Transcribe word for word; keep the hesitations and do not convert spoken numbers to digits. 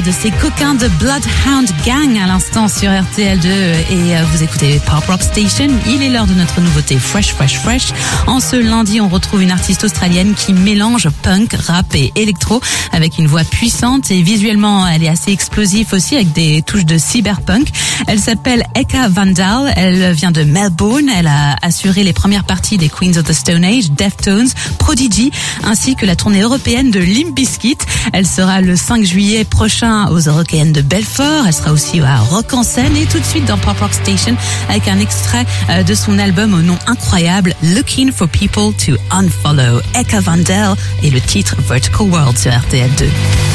de ces coquins de Bloodhound Gang à l'instant sur R T L deux et vous écoutez Pop Rock Station. Il est l'heure de notre nouveauté Fresh Fresh Fresh. En ce lundi, on retrouve une artiste australienne qui mélange punk, rap et électro avec une voix puissante et visuellement elle est assez explosive aussi avec des touches de cyberpunk. Elle s'appelle Eka Vandal, elle vient de Melbourne, elle a assuré les premières parties des Queens of the Stone Age, Deftones, Prodigy ainsi que la tournée européenne de Limp Bizkit. Elle sera le cinq juillet prochain aux Européennes de Belfort. Elle sera aussi à Rock en Seine et tout de suite dans Pop Rock Station avec un extrait de son album au nom incroyable Looking for People to Unfollow. Eka Vandal et le titre Vertical World sur R T L deux.